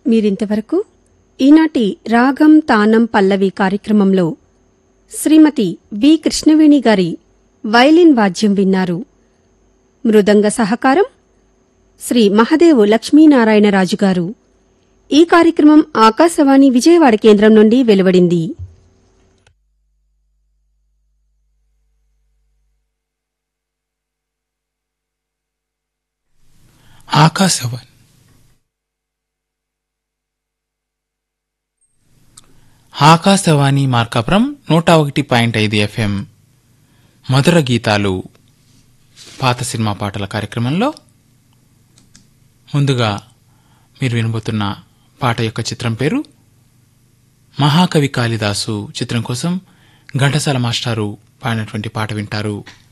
మీరింతవరకు ఈనాటి రాగం తానం పల్లవి కార్యక్రమంలో శ్రీమతి వి కృష్ణవేణి గారి వైలిన్ వాద్యం విన్నారు. మృదంగ సహకారం శ్రీ మహదేవు లక్ష్మీనారాయణరాజు గారు. ఈ కార్యక్రమం ఆకాశవాణి విజయవాడ కేంద్రం నుండి వెలువడింది. ఆకాశవాణి మార్కాపురం 101.5 FM మధుర గీతాలు పాత సినిమా పాటల కార్యక్రమంలో ముందుగా మీరు వినబోతున్న పాట యొక్క చిత్రం పేరు మహాకవి కాళిదాసు. చిత్రం కోసం ఘంటసాల మాస్టారు పాడినటువంటి పాట వింటారు.